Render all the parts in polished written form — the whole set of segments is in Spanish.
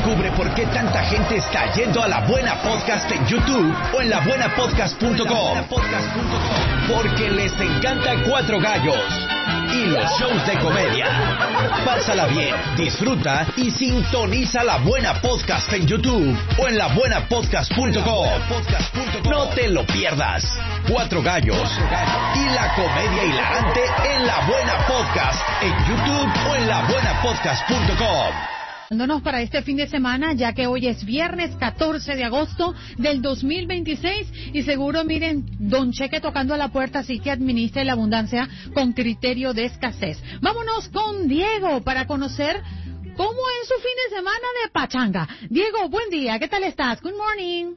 Descubre por qué tanta gente está yendo a La Buena Podcast en YouTube o en labuenapodcast.com. Porque les encanta Cuatro Gallos y los shows de comedia. Pásala bien, disfruta y sintoniza La Buena Podcast en YouTube o en labuenapodcast.com. No te lo pierdas. Cuatro Gallos y la comedia hilarante en La Buena Podcast en YouTube o en labuenapodcast.com. Dándonos para este fin de semana, ya que hoy es viernes 14 de agosto del 2026 y seguro, miren, Don Cheque tocando a la puerta, así que administre la abundancia con criterio de escasez. Vámonos con Diego para conocer cómo es su fin de semana de pachanga. Diego, buen día, ¿qué tal estás? Good morning.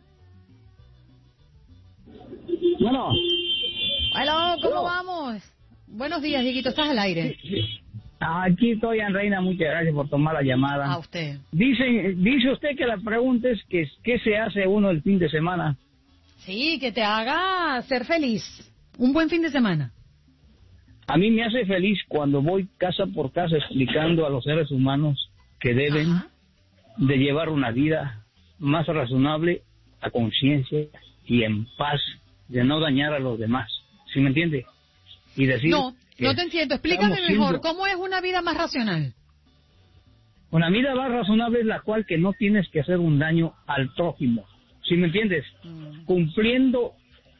Bueno. Hola, ¿cómo vamos? Buenos días, Dieguito, estás al aire. Aquí estoy, Reina, muchas gracias por tomar la llamada. A usted. Dice usted que la pregunta es que qué se hace uno el fin de semana. Sí, que te haga ser feliz. Un buen fin de semana. A mí me hace feliz cuando voy casa por casa explicando a los seres humanos que deben de llevar una vida más razonable, a conciencia y en paz, de no dañar a los demás. ¿Sí me entiende? Y decir... No te entiendo. Explícame mejor. ¿Cómo es una vida más racional? Una vida más razonable es la cual que no tienes que hacer un daño al prójimo. ¿Sí me entiendes? Cumpliendo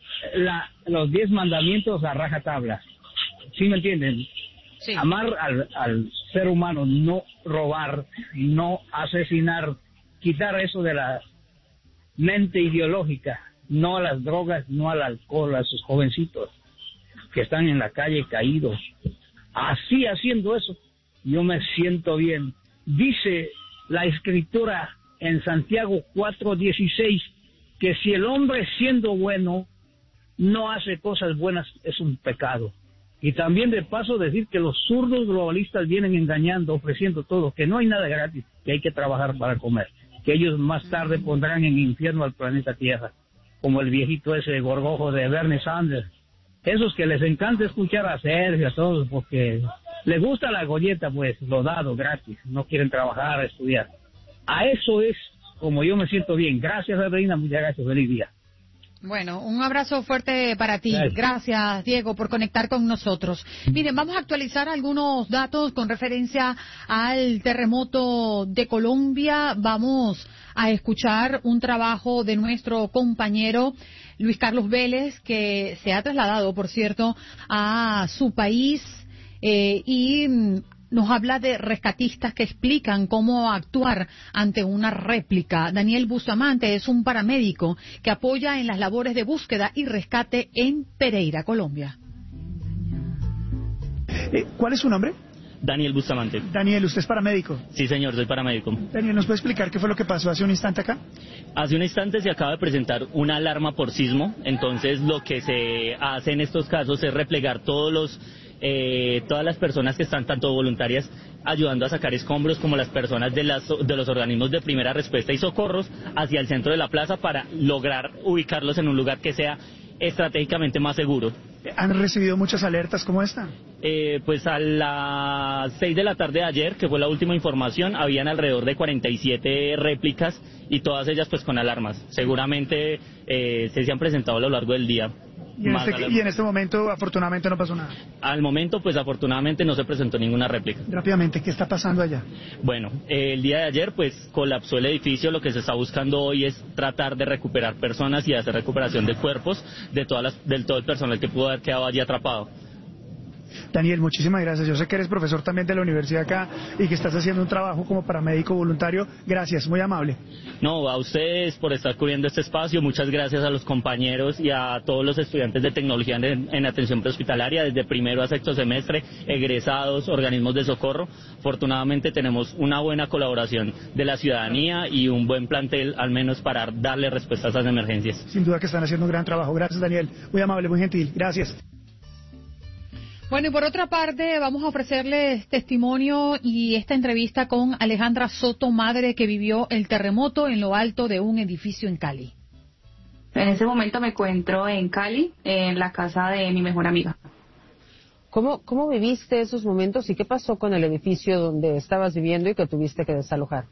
los 10 mandamientos a rajatabla. ¿Sí me entienden? Sí. Amar al ser humano, no robar, no asesinar, quitar eso de la mente ideológica, no a las drogas, no al alcohol, a esos jovencitos que están en la calle caídos. Así, haciendo eso, yo me siento bien. Dice la Escritura en Santiago 4:16 que si el hombre siendo bueno no hace cosas buenas, es un pecado. Y también de paso decir que los zurdos globalistas vienen engañando, ofreciendo todo, que no hay nada gratis, que hay que trabajar para comer, que ellos más tarde pondrán en infierno al planeta Tierra, como el viejito ese gorgojo de Bernie Sanders. Esos que les encanta escuchar a Sergio, a todos, porque les gusta la golleta, pues, lo dado gratis, no quieren trabajar, estudiar. A eso es como yo me siento bien. Gracias, Reina, muchas gracias, feliz día. Bueno, un abrazo fuerte para ti. Gracias, Diego, por conectar con nosotros. Miren, vamos a actualizar algunos datos con referencia al terremoto de Colombia. Vamos a escuchar un trabajo de nuestro compañero Luis Carlos Vélez, que se ha trasladado, por cierto, a su país y nos habla de rescatistas que explican cómo actuar ante una réplica. Daniel Bustamante es un paramédico que apoya en las labores de búsqueda y rescate en Pereira, Colombia. ¿Cuál es su nombre? Daniel Bustamante. Daniel, ¿usted es paramédico? Sí, señor, soy paramédico. Daniel, ¿nos puede explicar qué fue lo que pasó hace un instante acá? Hace un instante se acaba de presentar una alarma por sismo, entonces lo que se hace en estos casos es replegar todas las personas que están tanto voluntarias ayudando a sacar escombros como las personas de los organismos de primera respuesta y socorros hacia el centro de la plaza para lograr ubicarlos en un lugar que sea estratégicamente más seguro. ¿Han recibido muchas alertas como esta? Pues a las 6 de la tarde de ayer, que fue la última información, habían alrededor de 47 réplicas y todas ellas pues con alarmas. Seguramente se han presentado a lo largo del día. Y en este momento, afortunadamente, no pasó nada. Al momento, pues afortunadamente no se presentó ninguna réplica. Rápidamente, ¿qué está pasando allá? Bueno, el día de ayer, pues colapsó el edificio. Lo que se está buscando hoy es tratar de recuperar personas y hacer recuperación de cuerpos de todo el personal que pudo haber quedado allí atrapado. Daniel, muchísimas gracias. Yo sé que eres profesor también de la universidad acá y que estás haciendo un trabajo como paramédico voluntario. Gracias, muy amable. No, a ustedes por estar cubriendo este espacio. Muchas gracias a los compañeros y a todos los estudiantes de tecnología en atención prehospitalaria, desde primero a sexto semestre, egresados, organismos de socorro. Afortunadamente tenemos una buena colaboración de la ciudadanía y un buen plantel, al menos para darle respuesta a esas emergencias. Sin duda que están haciendo un gran trabajo. Gracias, Daniel. Muy amable, muy gentil. Gracias. Bueno, y por otra parte, vamos a ofrecerles testimonio y esta entrevista con Alejandra Soto, madre que vivió el terremoto en lo alto de un edificio en Cali. En ese momento me encuentro en Cali, en la casa de mi mejor amiga. ¿Cómo viviste esos momentos y qué pasó con el edificio donde estabas viviendo y que tuviste que desalojar?